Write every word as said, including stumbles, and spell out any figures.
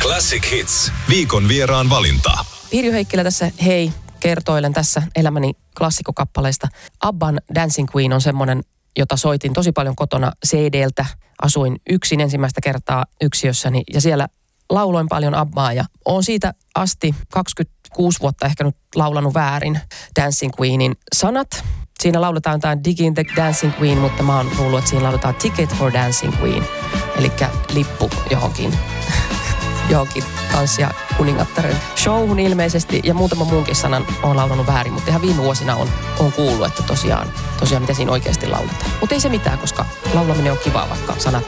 Classic Hits. Viikon vieraan valinta. Pirjo Heikkilä tässä, hei, kertoilen tässä elämäni klassikokappaleista. Abban Dancing Queen on semmoinen, jota soitin tosi paljon kotona C D:ltä. Asuin yksin ensimmäistä kertaa yksiössäni ja siellä lauloin paljon Abbaa ja olen siitä asti kaksikymmentäkuusi vuotta ehkä nyt laulanut väärin Dancing Queenin sanat. Siinä lauletaan jotain Digging the Dancing Queen, mutta mä oon kuullut, että siinä lauletaan Ticket for Dancing Queen. Eli lippu johonkin, johonkin tanssia kuningattaren showhun ilmeisesti. Ja muutama muunkin sanan on laulanut väärin, mutta ihan viime vuosina on, on kuullut, että tosiaan, tosiaan mitä siinä oikeasti lauletaan. Mutta ei se mitään, koska laulaminen on kivaa, vaikka sanat